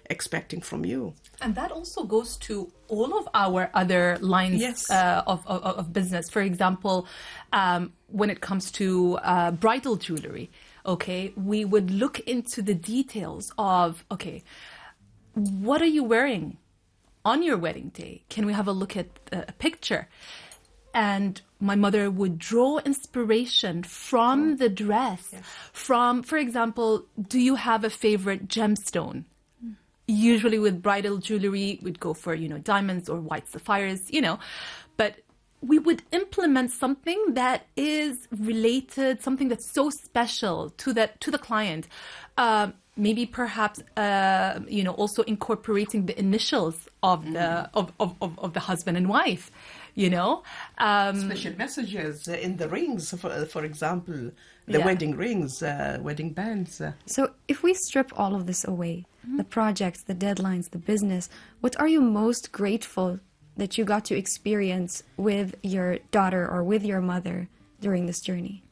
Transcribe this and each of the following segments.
expecting from you. And that also goes to all of our other lines Yes. of business. For example, when it comes to bridal jewelry, okay, we would look into the details of, okay, what are you wearing on your wedding day? Can we have a look at a picture? And my mother would draw inspiration from the dress. Yes. From, for example, do you have a favorite gemstone? Usually with bridal jewelry, we'd go for, diamonds or white sapphires, but we would implement something that is related, something that's so special to the client. Maybe perhaps, also incorporating the initials of the husband and wife, Special messages in the rings, for example, the wedding rings, wedding bands. So if we strip all of this away, the projects, the deadlines, the business, what are you most grateful that you got to experience with your daughter or with your mother during this journey?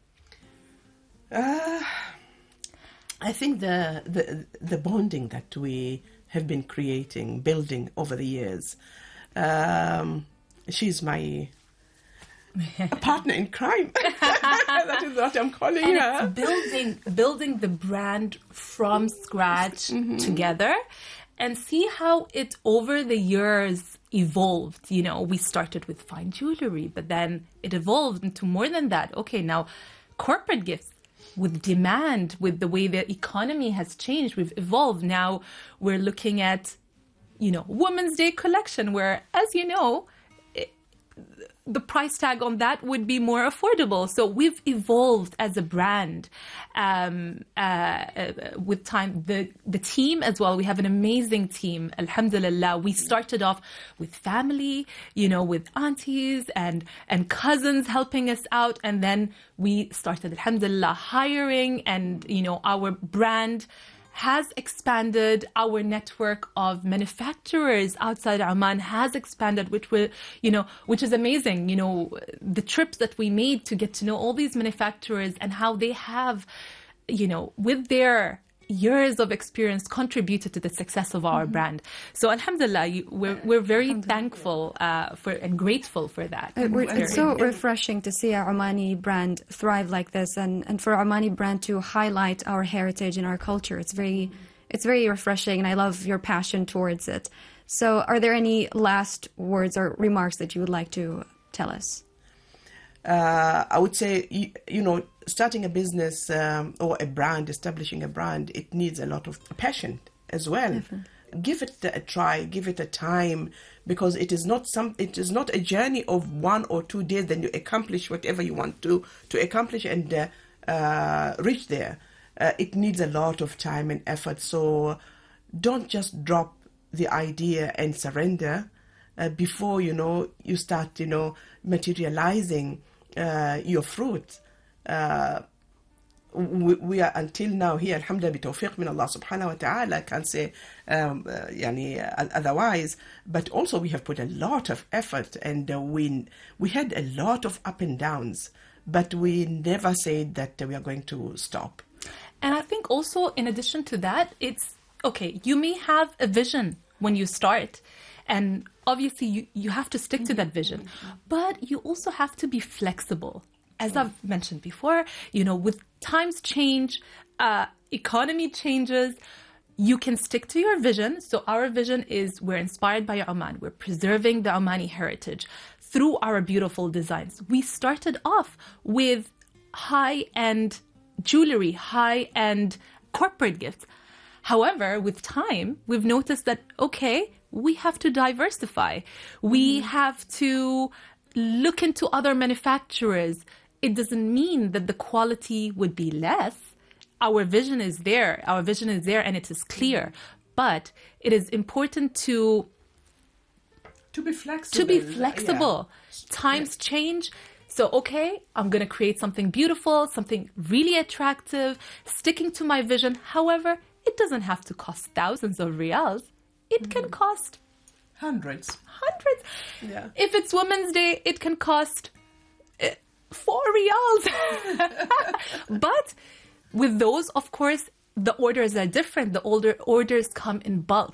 I think the bonding that we have been building over the years. She's my partner in crime. That is what I'm calling her. It's building the brand from scratch together, and see how it over the years evolved. We started with fine jewelry, but then it evolved into more than that. Okay, now corporate gifts. With demand, with the way the economy has changed, we've evolved. Now we're looking at, Women's Day collection, where, as you know, the price tag on that would be more affordable. So we've evolved as a brand with time. The team as well, we have an amazing team, alhamdulillah. We started off with family, with aunties and cousins helping us out. And then we started, alhamdulillah, hiring, and, our brand has expanded. Our network of manufacturers outside Oman has expanded, which is amazing. The trips that we made to get to know all these manufacturers and how they have, with their years of experience contributed to the success of our brand. So alhamdulillah, we're very thankful for and grateful for that. It's so refreshing to see our Omani brand thrive like this, and for our Omani brand to highlight our heritage and our culture. It's very refreshing, and I love your passion towards it. So are there any last words or remarks that you would like to tell us? I would say, starting a business or a brand, establishing a brand, it needs a lot of passion as well. Definitely. Give it a try, give it a time, because it is not a journey of 1 or 2 days. Then you accomplish whatever you want to accomplish and reach there. It needs a lot of time and effort. So don't just drop the idea and surrender before you start materializing your fruit. We are until now here, alhamdulillah, bitawfiq min Allah subhanahu wa ta'ala. I can't say otherwise, but also we have put a lot of effort, and we had a lot of up and downs, but we never said that we are going to stop. And I think also, in addition to that, it's okay, you may have a vision when you start, and obviously you have to stick to that vision, but you also have to be flexible. As I've mentioned before, with times change, economy changes, you can stick to your vision. So our vision is, we're inspired by Oman. We're preserving the Omani heritage through our beautiful designs. We started off with high-end jewelry, high-end corporate gifts. However, with time, we've noticed that, okay, we have to diversify. We have to look into other manufacturers. It doesn't mean that the quality would be less. Our vision is there. Our vision is there, and it is clear. But it is important to be flexible. Yeah. Times change. So, okay, I'm going to create something beautiful, something really attractive, sticking to my vision. However, it doesn't have to cost thousands of riyals. It can cost hundreds. Yeah. If it's Women's Day, it can cost 4 riyals. But with those, of course, the orders are different. The orders come in bulk.